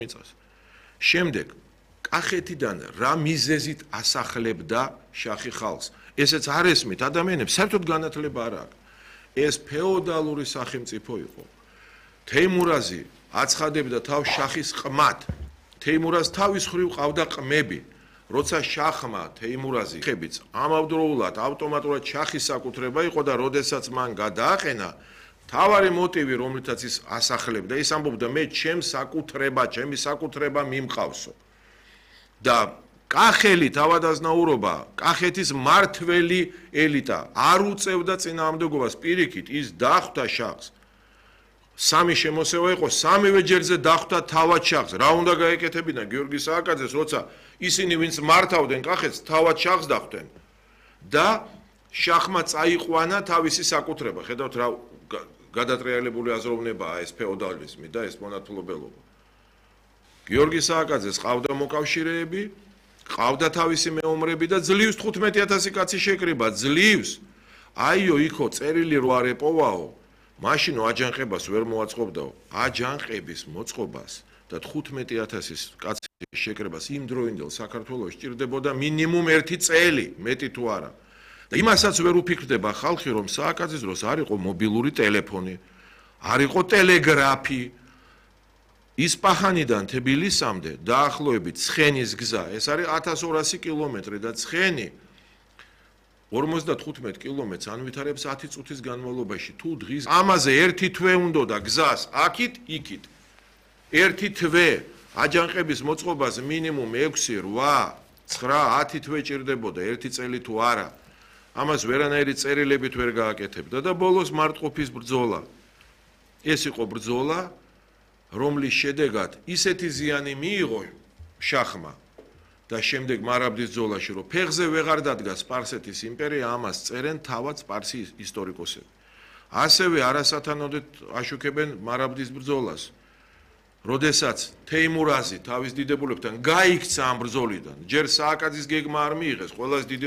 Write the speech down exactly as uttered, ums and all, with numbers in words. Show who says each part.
Speaker 1: მიწას. შემდეგ კახეთიდან რა მიზეზით ასახლებდა შახი ხალხს. ესეც არ ესმით ადამიანებს საერთოდ განათლება არ აქვს. ეს ფეოდალური სახელმწიფო იყო. თეიმურაზი აცხადებდა თავს შახის ყმად. თეიმურაზ თავის ხრივ ყავდა ყმები. როცა შახმა თეიმურაზი ხებიც ამავდროულად ავტომატურად შახის საკუთრება იყო და როდესაც მან გადააყენა თავარი მოტივი რომლითაც ის ასახლებდა ის ამბობდა მე ჩემს საკუთრება ჩემი საკუთრება მიმყავსო და კახელი თავადაზნაურობა კახეთის მართველი ელიტა არ უწევდა წინააღმდეგობას პირიქით ის დახვდა შახს სამი შემოსევა იყო სამივე ჯერზე დახვდა თავად შახს რა უნდა გაეკეთებინა გიორგი სააკაძეს როცა ისინი ვინც მართავდნენ კახეთს თავად შახს დახვდნენ და შახმა წაიყვანა თავისი საკუთრება ხედავთ რა გადატრიალებული აზროვნებაა ეს ფეოდალიზმი და ეს მონათმფლობელობა გიორგი სააკაძეს ყავდა მოკავშირეები ყავდა თავისი მეომრები და ძლივს თხუთმეტი ათასი კაცი შეკრიბა ძლივს აიო იქო წერილი რო არ ეპოვაო მაშინო აჯანყებას ვერ მოაწყობდაო აჯანყების მოწყობას და თხუთმეტი ათასის კაცის შეკრებას იმ დროინდელ საქართველოს სჭირდებოდა მინიმუმ ერთი წელი მეტი თუ არა და იმასაც ვერ უფიქრდება ხალხი რომ სააკაძის დროს არ იყო მობილური ტელეფონი არ იყო ტელეგრაფი ისპაჰანიდან თბილისამდე დაახლოებით ცხენის გზა ეს არის ათას ორასი კილომეტრი და ცხენი ორმოცდათხუთმეტ კილომეტრს ანვითარებს ათი წუთის განმავლობაში თუ დღის ამაზე ერთი თვე უნდოდა გზას აქით იქით ერთი თვე აჯანყების მოწყობას მინიმუმ ექვსი რვა ცხრა ათი თვე ჭირდებოდა ერთი წელი თუ არა ამას ვერანაირი წერილებით ვერ გააკეთებდა და ბოლოს მარტყოფის ბრძოლა ეს იყო ბრძოლა რომლის შედეგად ისეთი ზიანი მიიღო შახმა და შემდეგ მარაბდის ბრძოლაში რომ ფეხზე ვეღარ დადგა სპარსეთის იმპერია ამას წერენ თავად სპარსის ისტორიკოსები ასევე არასათანადოდ აშუქებენ მარაბდის ბრძოლას როდესაც თეიმურაზი თავის დიდებულებთან გაიქცა ამ ბრძოლიდან ჯერ სააკაძის გეგმა არ მიიღეს ყველაზე დიდი